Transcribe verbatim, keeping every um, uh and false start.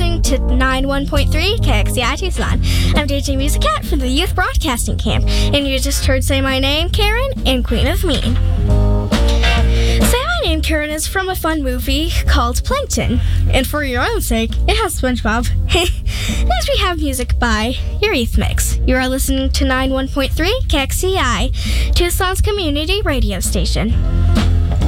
listening to ninety-one point three K X C I Tucson. I'm D J Music Cat from the Youth Broadcasting Camp, and you just heard Say My Name, Karen, and Queen of Mean. Say My Name, Karen is from a fun movie called Plankton, and for your own sake, it has SpongeBob. Next we have music by Eurythmics. You are listening to ninety-one point three K X C I, Tucson's community radio station.